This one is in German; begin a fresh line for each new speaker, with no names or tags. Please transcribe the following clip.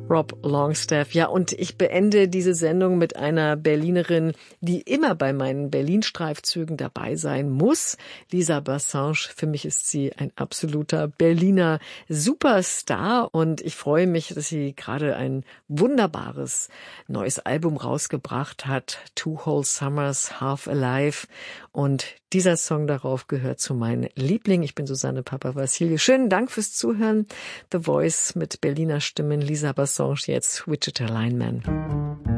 Rob Longstaff. Ja, und ich beende diese Sendung mit einer Berlinerin, die immer bei meinen Berlin-Streifzügen dabei sein muss. Lisa Bassange. Für mich ist sie ein absoluter Berliner Superstar und ich freue mich, dass sie gerade ein wunderbares neues Album rausgebracht hat. Two Whole Summers, Half Alive. Und dieser Song darauf gehört zu meinen Lieblingen. Ich bin Susanne Papavassiliou. Schönen Dank fürs Zuhören. The Voice mit Berliner Stimmen, Lisa Bassange, jetzt Wichita Lineman.